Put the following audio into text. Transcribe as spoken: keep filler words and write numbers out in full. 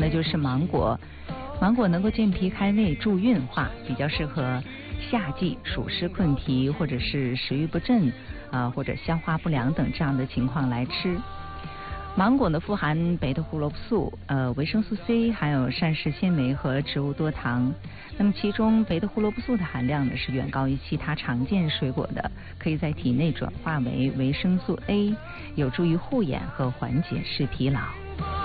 呢就是芒果。芒果能够健脾开胃、助运化，比较适合夏季暑湿困脾或者是食欲不振啊、呃、或者消化不良等这样的情况来吃。芒果呢富含贝塔胡萝卜素、呃维生素 C， 还有膳食纤维和植物多糖。那么其中贝塔胡萝卜素的含量呢是远高于其他常见水果的，可以在体内转化为维生素 A， 有助于护眼和缓解视疲劳。